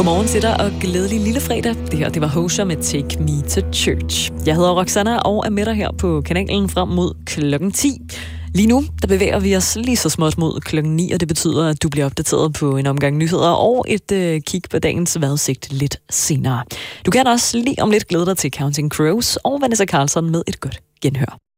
Godmorgen til dig og glædelig lille fredag. Det her, det var Hozier med Take Me to Church. Jeg hedder Roxanna og er med dig her på kanalen frem mod klokken 10. Lige nu, der bevæger vi os lige så småt mod klokken 9, og det betyder, at du bliver opdateret på en omgang nyheder og et kig på dagens vejrudsigt lidt senere. Du kan også lige om lidt glæde dig til Counting Crows og Vanessa Carlson med et godt genhør.